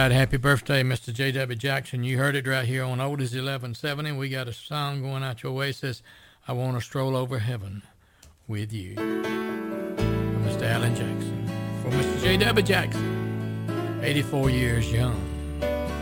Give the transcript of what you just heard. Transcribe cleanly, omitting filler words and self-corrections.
right, happy birthday, Mr. J.W. Jackson. You heard it right here on Oldies 1170. We got a song going out your way. It says, I want to stroll over heaven with you. Mr. Alan Jackson. For Mr. J.W. Jackson, 84 years young.